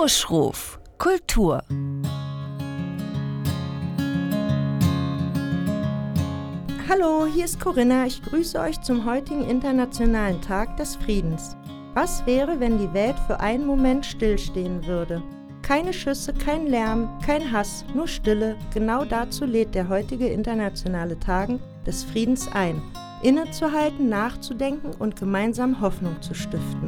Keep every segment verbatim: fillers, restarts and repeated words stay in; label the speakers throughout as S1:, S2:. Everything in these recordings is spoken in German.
S1: Buschruf Kultur.
S2: Hallo, hier ist Corinna. Ich grüße euch zum heutigen Internationalen Tag des Friedens. Was wäre, wenn die Welt für einen Moment stillstehen würde? Keine Schüsse, kein Lärm, kein Hass, nur Stille. Genau dazu lädt der heutige Internationale Tag des Friedens ein. Innezuhalten, nachzudenken und gemeinsam Hoffnung zu stiften.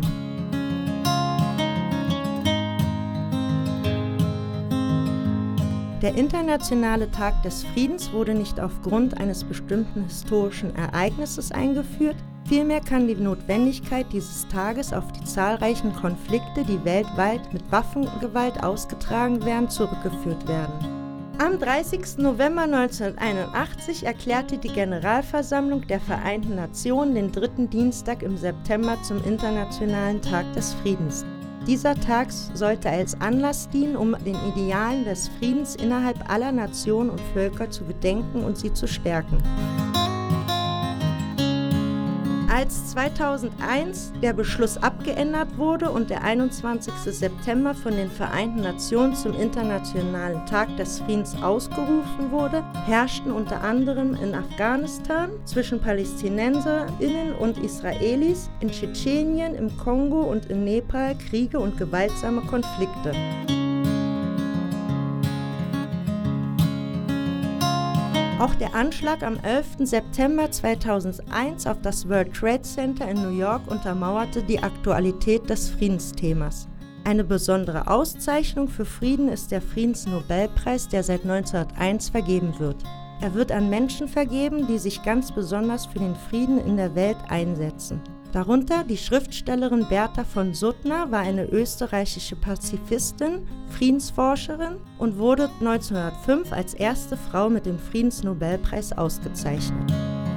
S2: Der Internationale Tag des Friedens wurde nicht aufgrund eines bestimmten historischen Ereignisses eingeführt, vielmehr kann die Notwendigkeit dieses Tages auf die zahlreichen Konflikte, die weltweit mit Waffengewalt ausgetragen werden, zurückgeführt werden. Am dreißigsten November neunzehnhunderteinundachtzig erklärte die Generalversammlung der Vereinten Nationen den dritten Dienstag im September zum Internationalen Tag des Friedens. Dieser Tag sollte als Anlass dienen, um den Idealen des Friedens innerhalb aller Nationen und Völker zu gedenken und sie zu stärken. Als zweitausendeins der Beschluss abgeändert wurde und der einundzwanzigsten September von den Vereinten Nationen zum Internationalen Tag des Friedens ausgerufen wurde, herrschten unter anderem in Afghanistan zwischen PalästinenserInnen und Israelis, in Tschetschenien, im Kongo und in Nepal Kriege und gewaltsame Konflikte. Auch der Anschlag am elften September zweitausendeins auf das World Trade Center in New York untermauerte die Aktualität des Friedensthemas. Eine besondere Auszeichnung für Frieden ist der Friedensnobelpreis, der seit neunzehnhunderteins vergeben wird. Er wird an Menschen vergeben, die sich ganz besonders für den Frieden in der Welt einsetzen. Darunter die Schriftstellerin Bertha von Suttner war eine österreichische Pazifistin, Friedensforscherin und wurde neunzehnhundertfünf als erste Frau mit dem Friedensnobelpreis ausgezeichnet.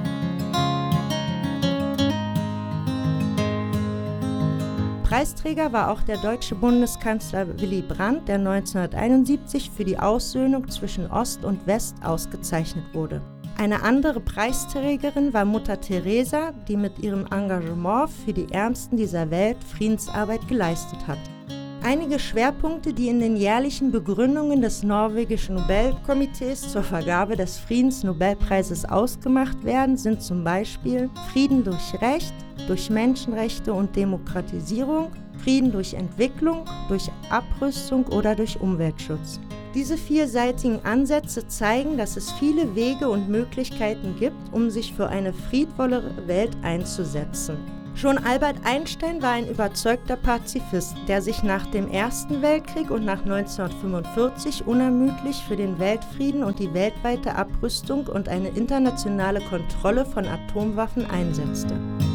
S2: Preisträger war auch der deutsche Bundeskanzler Willy Brandt, der neunzehnhunderteinundsiebzig für die Aussöhnung zwischen Ost und West ausgezeichnet wurde. Eine andere Preisträgerin war Mutter Teresa, die mit ihrem Engagement für die Ärmsten dieser Welt Friedensarbeit geleistet hat. Einige Schwerpunkte, die in den jährlichen Begründungen des norwegischen Nobelkomitees zur Vergabe des Friedensnobelpreises ausgemacht werden, sind zum Beispiel Frieden durch Recht, durch Menschenrechte und Demokratisierung, Frieden durch Entwicklung, durch Abrüstung oder durch Umweltschutz. Diese vielseitigen Ansätze zeigen, dass es viele Wege und Möglichkeiten gibt, um sich für eine friedvollere Welt einzusetzen. Schon Albert Einstein war ein überzeugter Pazifist, der sich nach dem Ersten Weltkrieg und nach neunzehnhundertfünfundvierzig unermüdlich für den Weltfrieden und die weltweite Abrüstung und eine internationale Kontrolle von Atomwaffen einsetzte.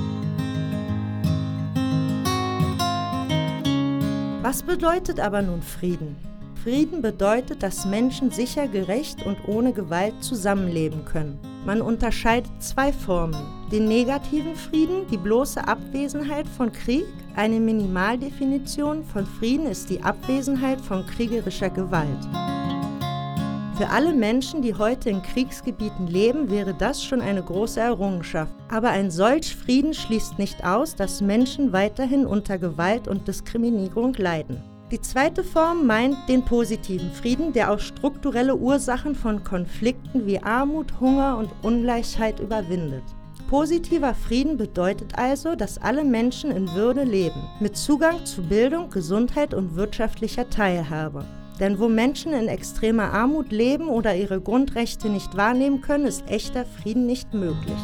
S2: Was bedeutet aber nun Frieden? Frieden bedeutet, dass Menschen sicher, gerecht und ohne Gewalt zusammenleben können. Man unterscheidet zwei Formen. Den negativen Frieden, die bloße Abwesenheit von Krieg. Eine Minimaldefinition von Frieden ist die Abwesenheit von kriegerischer Gewalt. Für alle Menschen, die heute in Kriegsgebieten leben, wäre das schon eine große Errungenschaft. Aber ein solch Frieden schließt nicht aus, dass Menschen weiterhin unter Gewalt und Diskriminierung leiden. Die zweite Form meint den positiven Frieden, der auch strukturelle Ursachen von Konflikten wie Armut, Hunger und Ungleichheit überwindet. Positiver Frieden bedeutet also, dass alle Menschen in Würde leben, mit Zugang zu Bildung, Gesundheit und wirtschaftlicher Teilhabe. Denn wo Menschen in extremer Armut leben oder ihre Grundrechte nicht wahrnehmen können, ist echter Frieden nicht möglich.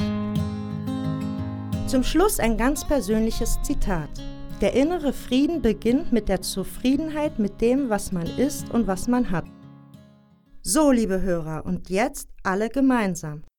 S2: Zum Schluss ein ganz persönliches Zitat. Der innere Frieden beginnt mit der Zufriedenheit mit dem, was man ist und was man hat. So, liebe Hörer, und jetzt alle gemeinsam.